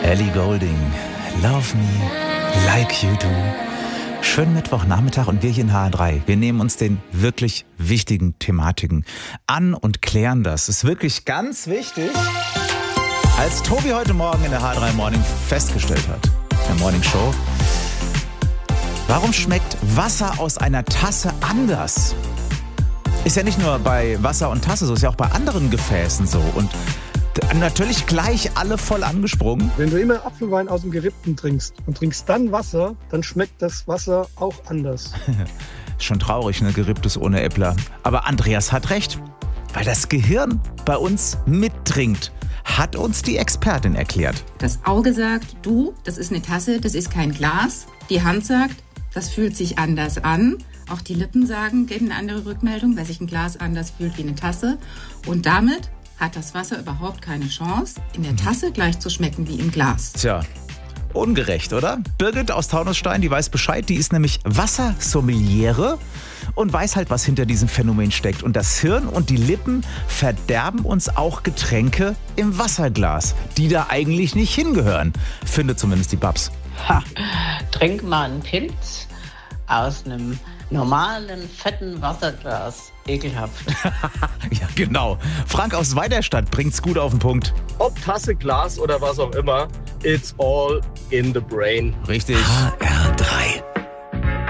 Ellie Goulding, Love Me Like You Do. Schönen Mittwochnachmittag und wir hier in HR3. Wir nehmen uns den wirklich wichtigen Thematiken an und klären das. Das ist wirklich ganz wichtig. Als Tobi heute Morgen in der HR3 Morning festgestellt hat, in der Morning Show, warum schmeckt Wasser aus einer Tasse anders? Ist ja nicht nur bei Wasser und Tasse so, ist ja auch bei anderen Gefäßen so. Und natürlich gleich alle voll angesprungen. Wenn du immer Apfelwein aus dem Gerippten trinkst und trinkst dann Wasser, dann schmeckt das Wasser auch anders. Schon traurig, ne? Geripptes ohne Äppler. Aber Andreas hat recht, weil das Gehirn bei uns mittrinkt, hat uns die Expertin erklärt. Das Auge sagt, du, das ist eine Tasse, das ist kein Glas. Die Hand sagt, das fühlt sich anders an. Auch die Lippen sagen, geben eine andere Rückmeldung, weil sich ein Glas anders fühlt wie eine Tasse. Und damit hat das Wasser überhaupt keine Chance, in der Tasse gleich zu schmecken wie im Glas. Tja, ungerecht, oder? Birgit aus Taunusstein, die weiß Bescheid, die ist nämlich Wassersommeliere und weiß halt, was hinter diesem Phänomen steckt. Und das Hirn und die Lippen verderben uns auch Getränke im Wasserglas, die da eigentlich nicht hingehören, findet zumindest die Babs. Trink mal einen Pilz aus einem normalen, fetten Wasserglas. Ekelhaft. Ja, genau. Frank aus Weiderstadt bringt's gut auf den Punkt. Ob Tasse, Glas oder was auch immer, it's all in the brain. Richtig.